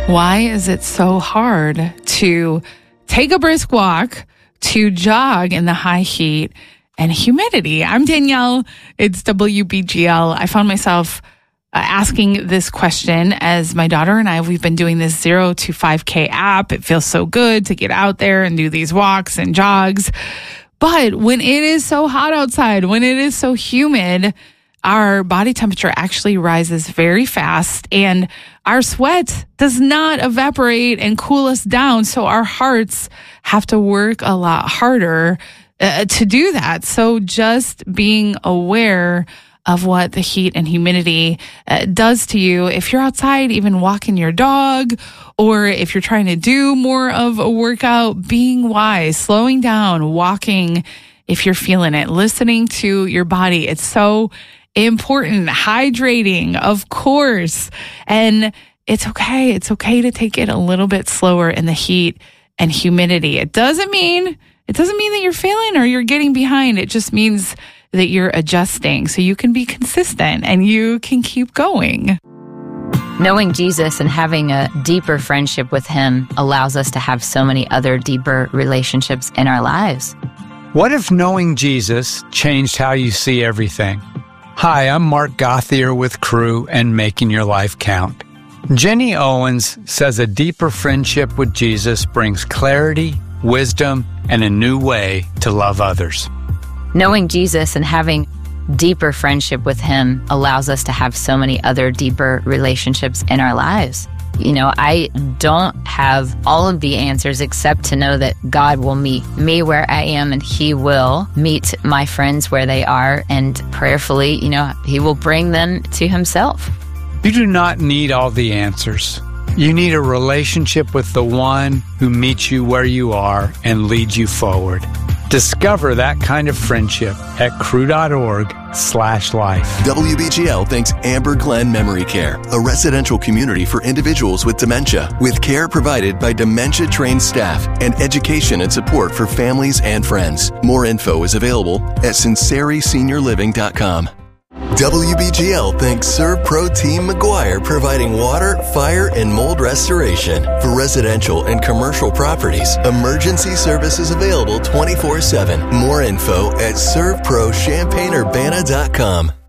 Why is it so hard to take a brisk walk, to jog in the high heat and humidity? I'm Danielle. It's WBGL. I found myself asking this question as my daughter and I, we've been doing this 0 to 5K app. It feels so good to get out there and do these walks and jogs. But when it is so hot outside, when it is so humid, our body temperature actually rises very fast and our sweat does not evaporate and cool us down. So our hearts have to work a lot harder to do that. So just being aware of what the heat and humidity does to you. If you're outside, even walking your dog, or if you're trying to do more of a workout, being wise, slowing down, walking if you're feeling it, listening to your body. It's so important. Hydrating, of course. And it's okay. It's okay to take it a little bit slower in the heat and humidity. It doesn't mean that you're failing or you're getting behind. It just means that you're adjusting so you can be consistent and you can keep going. Knowing Jesus and having a deeper friendship with him allows us to have so many other deeper relationships in our lives. What if knowing Jesus changed how you see everything? Hi, I'm Mark Gothier with Crew and Making Your Life Count. Jenny Owens says a deeper friendship with Jesus brings clarity, wisdom, and a new way to love others. Knowing Jesus and having deeper friendship with him allows us to have so many other deeper relationships in our lives. You know, I don't have all of the answers except to know that God will meet me where I am and he will meet my friends where they are. And prayerfully, you know, he will bring them to himself. You do not need all the answers. You need a relationship with the one who meets you where you are and leads you forward. Discover that kind of friendship at crew.org/life. WBGL thanks Amber Glen Memory Care, a residential community for individuals with dementia, with care provided by dementia-trained staff and education and support for families and friends. More info is available at sinceriseniorliving.com. WBGL thanks ServPro Team McGuire, providing water, fire, and mold restoration. For residential and commercial properties, emergency services available 24/7. More info at servprochampaignurbana.com.